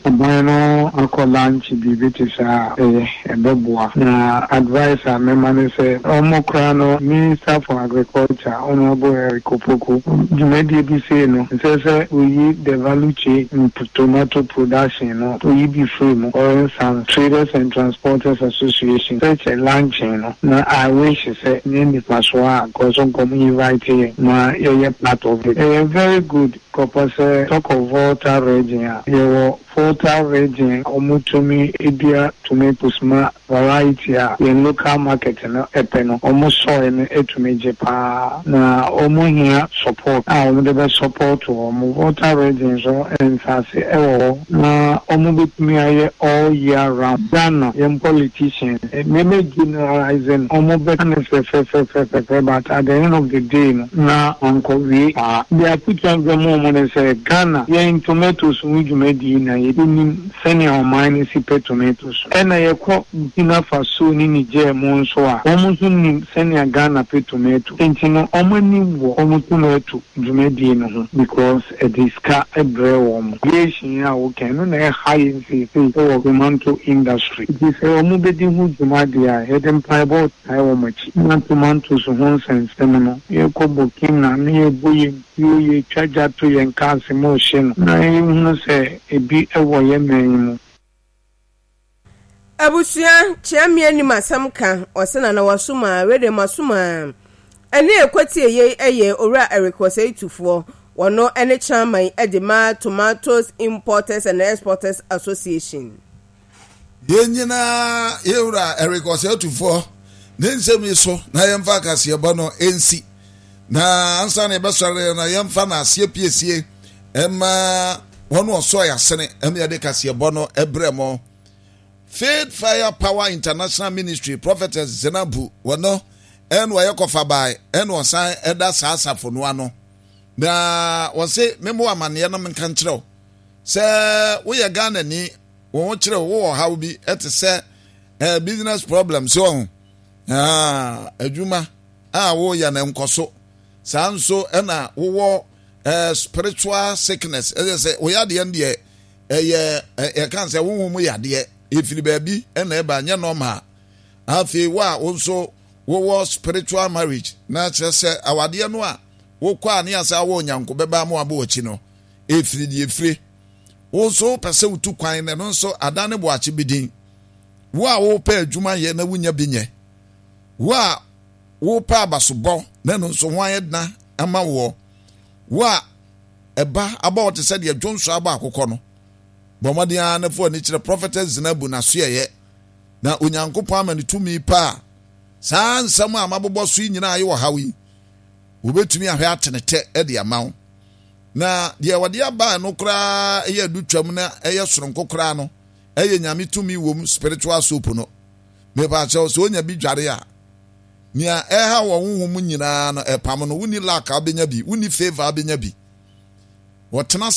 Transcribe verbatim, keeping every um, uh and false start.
bueno ako lunch bibi ti sa eh ebeboa na advice a me man say omo kra no Minister for Agriculture Honorable Eric Opoku jumedi bi say no say say we the value chain in tomato production no we be free no or some Traders and Transporters Association such a lunch no na I wish say name paswa cause on come invite here na you part of it. A very good because uh, talk of Volta region you Volta region omutumi edia tomatoes ma variety a in local market no epeno almost so in etumeje pa na omo here support ah omo dey support omo Volta region so and say ewo na omo betumi aye all year round Ghana young politicians maybe generalizing omo better fe fe fe fe but at the end of the day na uncle we ah they are putting them more say Ghana yen tomatoes we jumedi na yedini senior mine si pe tomatoes ena yekọ Burkina Faso ni Niger mo nso a omo so ni senior Ghana pe tomato entino omo ni wo omo tomato jumedi no ho because e diska ebre wo mo yeshin a wo kan no na high fi fi o tomato industry this omo be di hu jumadi a heden piebot ai wo machi na tomatoes ho sense no yekọ Burkina ni eboye ye charger to yen cancer motion na you say e bi ewo ye men abusua chiamie ni masamka osena na wasuma rede masuma ene ekwati eye eye owura Eric Osei-Tufo wono ene chairman Edema Tomatoes Importers and Exporters Association yenyina ewura Eric Osei-Tufo nensemi so na yemfa kase bono ensi na ansa na ebesore na yemfa na asie piesie ema wono oso ya sene ema de kase bono ebremo Faith Fire Power International Ministry Prophetess Zenabu wono en wa yekofa bai en osan eda saasafo no ano na wose memo amane na menka nkyerɛw se wo ye Ghana ni wo kyerɛw wo hawo bi ete se eh, business problems so ah adwuma ah wo ya na nkoso sanso ena wo eh, spiritual sickness eze se wo ya de ndie eye e kan se wo mu ya de efiri baabi ena e ba nya normal afi wa wonso wo spiritual marriage na kyerɛ se awade no a wo kwa ne asa wo nyanko beba mo abo ochi no efiri die efiri wonso pese utu kwan ne no nso adane bo achi bidin wo a wo pa adwuma ye na wunya binye wo a wo pa abasobɔ na no nso ho ayedna ama wo wo a eba aba o te se de dwonso aba akokɔ no bomadia na fo ni kyerɛ Prophetess Zenabu na so yeye na onyankopɔn amane tumi pa saa nsɛm a mabobɔ so nyina aye wɔ hawi wobetumi ahwe atenete e de amawo na de wade aba no kra eye adutwam na eye soronko kra no eye nyame tumi wom spiritual soup no me ba kyɛw so onya bi dware a nia eha wo honhom nyina no epam no woni lack abenya bi woni favor abenya bi wotena